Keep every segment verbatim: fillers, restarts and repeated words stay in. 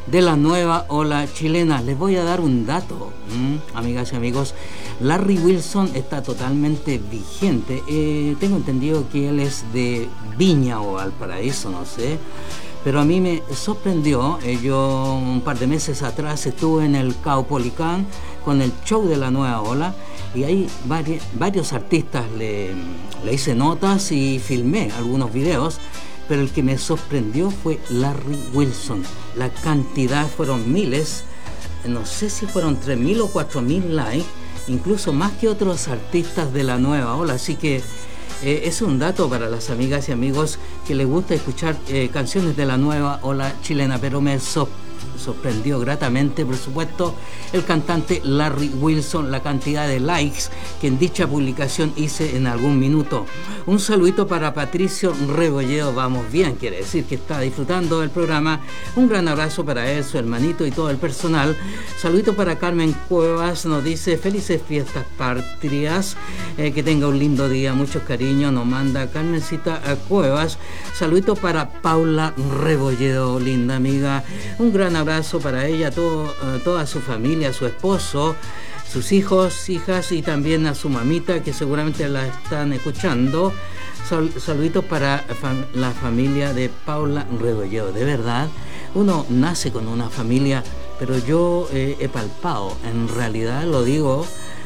de la nueva ola chilena. Les voy a dar un dato, ¿m? amigas y amigos. Larry Wilson está totalmente vigente. Eh, tengo entendido que él es de Viña o Valparaíso, no sé. Pero a mí me sorprendió. Eh, yo un par de meses atrás estuve en el Caupolicán con el show de la nueva ola. Y ahí vari, varios artistas le, le hice notas y filmé algunos videos. Pero el que me sorprendió fue Larry Wilson. La cantidad fueron miles, no sé si fueron tres mil o cuatro mil likes, incluso más que otros artistas de la nueva ola. Así que eh, es un dato para las amigas y amigos que les gusta escuchar eh, canciones de la nueva ola chilena. Pero me sorprendió. sorprendió gratamente, por supuesto, el cantante Larry Wilson, la cantidad de likes que en dicha publicación hice en algún minuto. Un saludito para Patricio Rebolledo, vamos bien, quiere decir que está disfrutando del programa. Un gran abrazo para él, su hermanito y todo el personal. Saludito para Carmen Cuevas, nos dice felices fiestas patrias, eh, que tenga un lindo día, muchos cariños, nos manda Carmencita Cuevas. Saludito para Paula Rebolledo, linda amiga, un gran abrazo para ella, todo, uh, toda su familia, su esposo, sus hijos, hijas y también a su mamita que seguramente la están escuchando. Sal, saluditos para fam, la familia de Paula Rebolledo. De verdad, uno nace con una familia, pero yo eh, he palpado, en realidad lo digo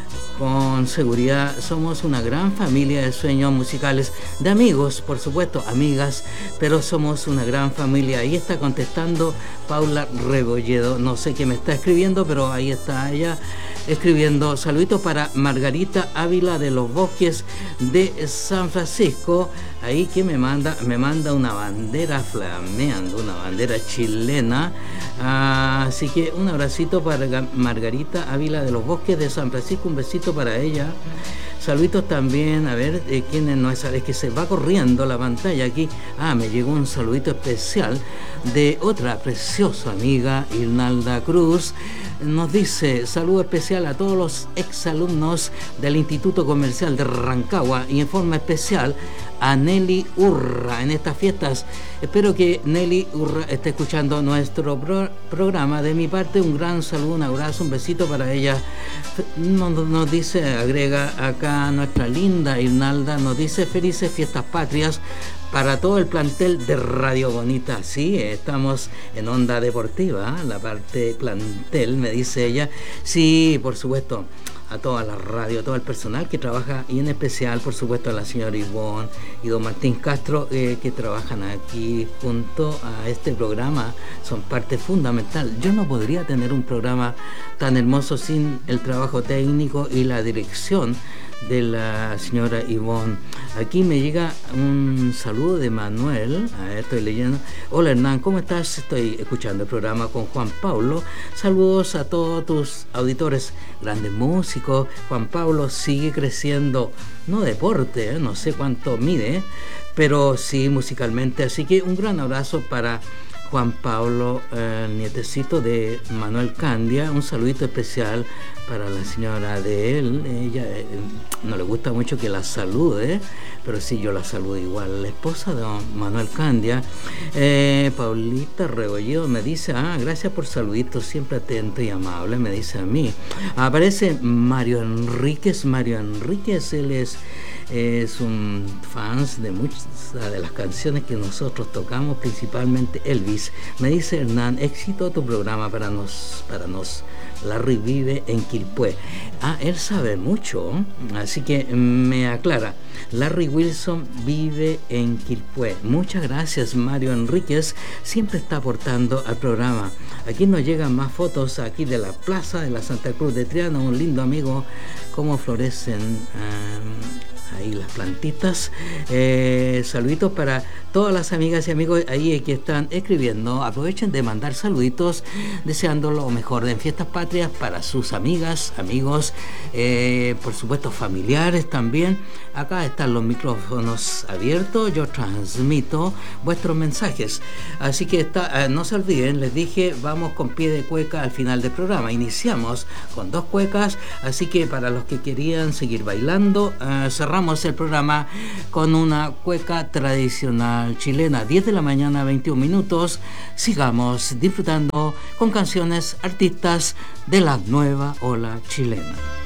con seguridad, somos una gran familia de sueños musicales, de amigos, por supuesto, amigas, pero somos una gran familia. Ahí está contestando Paula Rebolledo, no sé qué me está escribiendo, pero ahí está ella escribiendo. Saluditos para Margarita Ávila de los Bosques de San Francisco, ahí que me manda, me manda una bandera flameando, una bandera chilena. Ah, así que un abracito para Margarita Ávila de los Bosques de San Francisco, un besito para ella. Saluditos también, a ver, eh, quiénes no es, es que se va corriendo la pantalla aquí. Ah, me llegó un saludito especial de otra preciosa amiga, Irnalda Cruz. Nos dice, saludo especial a todos los exalumnos del Instituto Comercial de Rancagua y en forma especial a Nelly Urra en estas fiestas. Espero que Nelly Urra esté escuchando nuestro pro programa. De mi parte, un gran saludo, un abrazo, un besito para ella. Nos, nos dice, agrega acá nuestra linda Irnalda, nos dice felices fiestas patrias para todo el plantel de Radio Bonita. Sí, estamos en Onda Deportiva, la parte plantel, me dice ella. Sí, por supuesto, a toda la radio, todo el personal que trabaja, y en especial, por supuesto, a la señora Ivonne y don Martín Castro, eh, que trabajan aquí junto a este programa, son parte fundamental. Yo no podría tener un programa tan hermoso sin el trabajo técnico y la dirección de la señora Ivonne. Aquí me llega un saludo de Manuel. A ver, estoy leyendo. Hola Hernán, ¿cómo estás? Estoy escuchando el programa con Juan Pablo. Saludos a todos tus auditores, grandes músicos. Juan Pablo sigue creciendo, no deporte, ¿eh? No sé cuánto mide, pero sí musicalmente. Así que un gran abrazo para Juan Pablo, eh, nietecito de Manuel Candia. Un saludito especial para la señora de él. Ella eh, no le gusta mucho que la salude, pero sí, yo la saludo igual. La esposa de don Manuel Candia, eh, Paulita Rebolledo, me dice, ah, gracias por saluditos, siempre atento y amable, me dice a mí. Aparece Mario Enríquez. Mario Enríquez, él es es un fan de muchas de las canciones que nosotros tocamos, principalmente Elvis. Me dice Hernán, éxito tu programa para nos, para nos. Larry vive en Quilpué. Ah, él sabe mucho, así que me aclara. Larry Wilson vive en Quilpué. Muchas gracias, Mario Enríquez, siempre está aportando al programa. Aquí nos llegan más fotos aquí de la plaza de la Santa Cruz de Triana, un lindo amigo, cómo florecen um, ahí las plantitas. Eh, saluditos para todas las amigas y amigos ahí que están escribiendo. Aprovechen de mandar saluditos, deseando lo mejor en fiestas patrias para sus amigas, amigos, eh, por supuesto familiares también. Acá están los micrófonos abiertos, yo transmito vuestros mensajes. Así que está, eh, no se olviden, les dije, vamos con pie de cueca al final del programa. Iniciamos con dos cuecas, así que para los que querían seguir bailando, eh, cerramos cerramos el programa con una cueca tradicional chilena. diez de la mañana, veintiún minutos. Sigamos disfrutando con canciones, artistas de la nueva ola chilena.